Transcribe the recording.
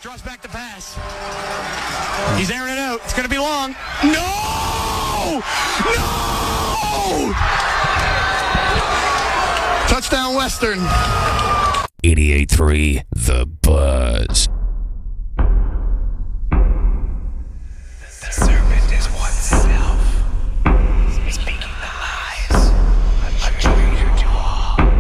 Draws back the pass. He's airing it out. It's going to be long. No! No! Touchdown Western. 88.3 The Buzz.